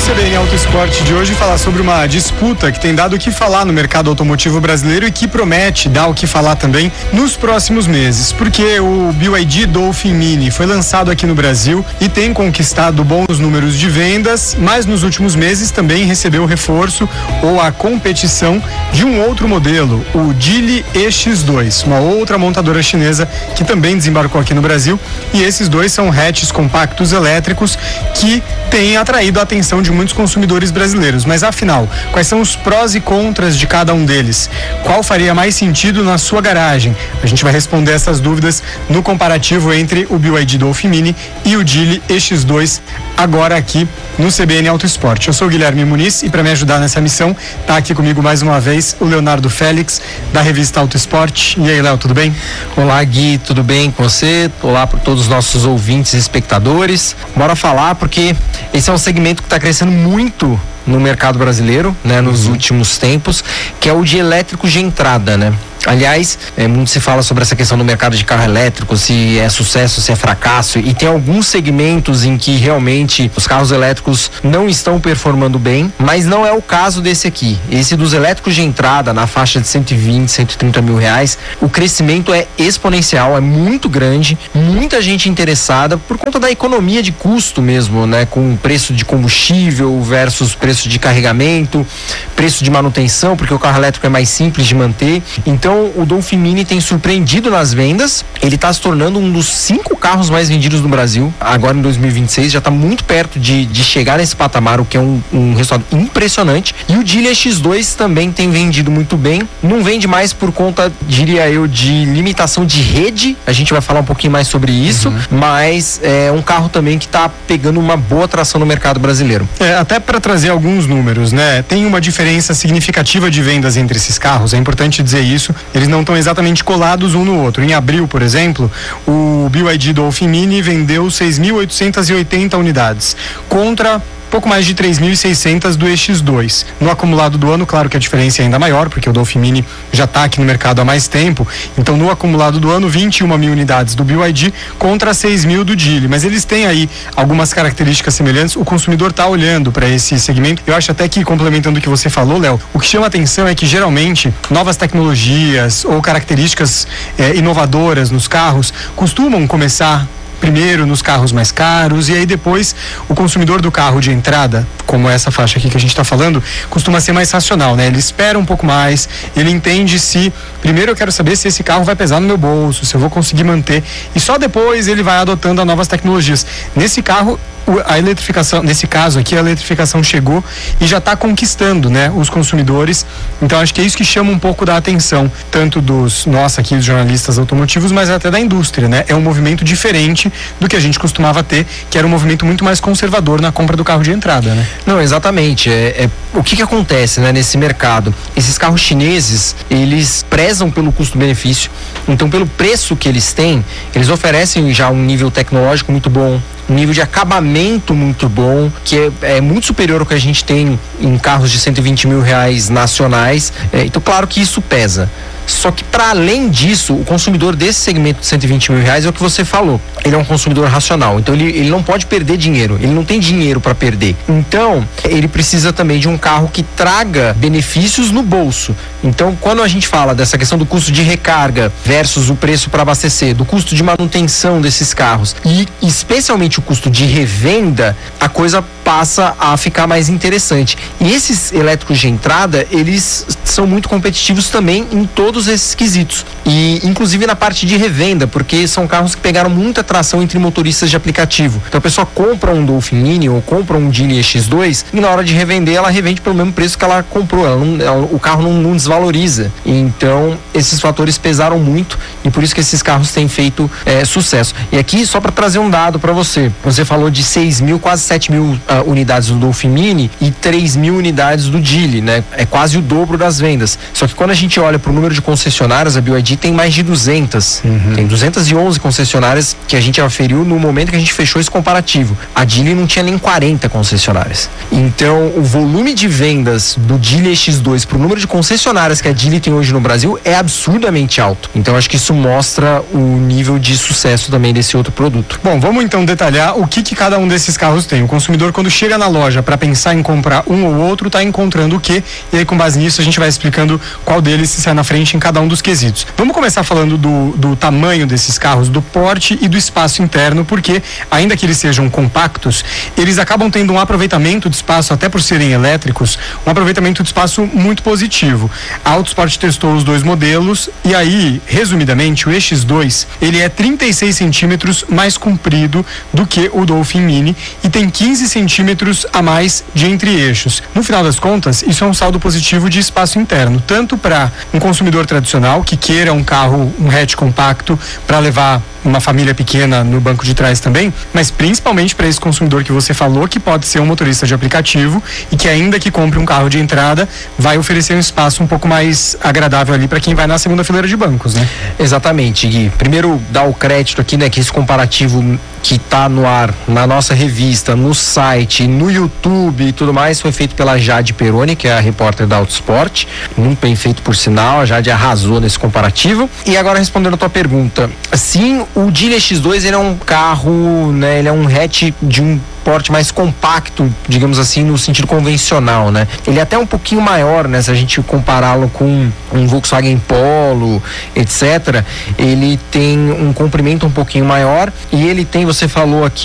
CBN Auto Esporte de hoje falar sobre uma disputa que tem dado o que falar no mercado automotivo brasileiro e que promete dar o que falar também nos próximos meses, porque o BYD Dolphin Mini foi lançado aqui no Brasil e tem conquistado bons números de vendas, mas nos últimos meses também recebeu o reforço ou a competição de um outro modelo, o Geely EX2, uma outra montadora chinesa que também desembarcou aqui no Brasil, e esses dois são hatches compactos elétricos que têm atraído a atenção de muitos consumidores brasileiros. Mas afinal, quais são os prós e contras de cada um deles? Qual faria mais sentido na sua garagem? A gente vai responder essas dúvidas no comparativo entre o BYD Dolphin Mini e o Geely EX2, agora aqui no CBN Auto Esporte. Eu sou o Guilherme Muniz e para me ajudar nessa missão, tá aqui comigo mais uma vez o Leonardo Félix, da revista Auto Esporte. E aí, Léo, tudo bem? Olá, Gui, tudo bem com você? Olá para todos os nossos ouvintes e espectadores. Bora falar porque esse é um segmento que está crescendo muito no mercado brasileiro, né, nos últimos tempos, que é o de elétrico de entrada, né? Aliás, muito se fala sobre essa questão do mercado de carro elétrico, se é sucesso, se é fracasso, e tem alguns segmentos em que realmente os carros elétricos não estão performando bem, mas não é o caso desse aqui. Esse dos elétricos de entrada, na faixa de 120, 130 mil reais, o crescimento é exponencial, é muito grande, muita gente interessada por conta da economia de custo mesmo, né, com preço de combustível versus preço de carregamento, preço de manutenção, porque o carro elétrico é mais simples de manter. Então, o Dolphin Mini tem surpreendido nas vendas. Ele está se tornando um dos 5 carros mais vendidos no Brasil. Agora em 2026 já está muito perto de chegar nesse patamar, o que é um resultado impressionante. E o Geely EX2 também tem vendido muito bem. Não vende mais por conta, diria eu, de limitação de rede. A gente vai falar um pouquinho mais sobre isso. Mas é um carro também que está pegando uma boa tração no mercado brasileiro. Até para trazer alguns números, né? Tem uma diferença significativa de vendas entre esses carros. É importante dizer isso. Eles não estão exatamente colados um no outro. Em abril, por exemplo, o BYD Dolphin Mini vendeu 6.880 unidades, contra pouco mais de 3.600 do EX2. No acumulado do ano, claro que a diferença é ainda maior, porque o Dolphin Mini já está aqui no mercado há mais tempo. Então, no acumulado do ano, 21 mil unidades do BYD contra 6 mil do Geely. Mas eles têm aí algumas características semelhantes. O consumidor está olhando para esse segmento. Eu acho até que, complementando o que você falou, Léo, o que chama atenção é que, geralmente, novas tecnologias ou características inovadoras nos carros costumam começar primeiro nos carros mais caros, e aí depois o consumidor do carro de entrada, como essa faixa aqui que a gente está falando, costuma ser mais racional, né? Ele espera um pouco mais, ele entende se primeiro eu quero saber se esse carro vai pesar no meu bolso, se eu vou conseguir manter, e só depois ele vai adotando as novas tecnologias. Nesse carro, a eletrificação, nesse caso aqui, a eletrificação chegou e já está conquistando, né, os consumidores. Então acho que é isso que chama um pouco da atenção, tanto dos nós aqui, os jornalistas automotivos, mas até da indústria, né? É um movimento diferente do que a gente costumava ter, que era um movimento muito mais conservador na compra do carro de entrada, né? Não, exatamente. O que acontece, né, nesse mercado? Esses carros chineses, eles prezam pelo custo-benefício, então pelo preço que eles têm, eles oferecem já um nível tecnológico muito bom, um nível de acabamento muito bom, que é muito superior ao que a gente tem em carros de 120 mil reais nacionais. Então, claro que isso pesa. Só que, para além disso, o consumidor desse segmento de 120 mil reais é o que você falou. Ele é um consumidor racional. Então, ele não pode perder dinheiro. Ele não tem dinheiro para perder. Então, ele precisa também de um carro que traga benefícios no bolso. Então, quando a gente fala dessa questão do custo de recarga versus o preço para abastecer, do custo de manutenção desses carros e especialmente o custo de revenda, a coisa passa a ficar mais interessante. E esses elétricos de entrada, eles são muito competitivos também em todos esses quesitos. E inclusive na parte de revenda, porque são carros que pegaram muita tração entre motoristas de aplicativo. Então a pessoa compra um Dolphin Mini ou compra um Geely EX2 e na hora de revender, ela revende pelo mesmo preço que ela comprou. O carro não desvaloriza. Então esses fatores pesaram muito e por isso que esses carros têm feito sucesso. E aqui, só para trazer um dado para você. Você falou de 6 mil, quase 7 mil unidades do Dolphin Mini e 3 mil unidades do Geely, né? É quase o dobro das vendas. Só que quando a gente olha para o número de concessionárias, a BYD tem mais de 200. Tem 211 concessionárias que a gente aferiu no momento que a gente fechou esse comparativo. A Geely não tinha nem 40 concessionárias. Então, o volume de vendas do Geely EX2 para o número de concessionárias que a Geely tem hoje no Brasil é absurdamente alto. Então, acho que isso mostra o nível de sucesso também desse outro produto. Bom, vamos então detalhar o que cada um desses carros tem. O consumidor, quando chega na loja para pensar em comprar um ou outro, está encontrando o quê? E aí, com base nisso, a gente vai explicando qual deles se sai na frente em cada um dos quesitos. Vamos começar falando do tamanho desses carros, do porte e do espaço interno, porque ainda que eles sejam compactos, eles acabam tendo um aproveitamento de espaço, até por serem elétricos, um aproveitamento de espaço muito positivo. A Autosport testou os dois modelos e aí, resumidamente, o EX2, ele é 36 centímetros mais comprido do que o Dolphin Mini e tem 15 centímetros a mais de entre-eixos. No final das contas, isso é um saldo positivo de espaço interno, tanto para um consumidor tradicional que queira um carro, um hatch compacto para levar uma família pequena no banco de trás também, mas principalmente para esse consumidor que você falou, que pode ser um motorista de aplicativo e que ainda que compre um carro de entrada, vai oferecer um espaço um pouco mais agradável ali para quem vai na segunda fileira de bancos, né? Exatamente, Gui. Primeiro, dar o crédito aqui, né, que esse comparativo que tá no ar, na nossa revista, no site, no YouTube e tudo mais, foi feito pela Jade Peroni, que é a repórter da Autosport. Muito bem feito, por sinal. A Jade arrasou nesse comparativo. E agora, respondendo a tua pergunta, sim, o Geely X2, ele é um carro, né, ele é um hatch de um porte mais compacto, digamos assim, no sentido convencional, né? Ele é até um pouquinho maior, né? Se a gente compará-lo com um Volkswagen Polo, etc., ele tem um comprimento um pouquinho maior e ele tem, você falou aqui,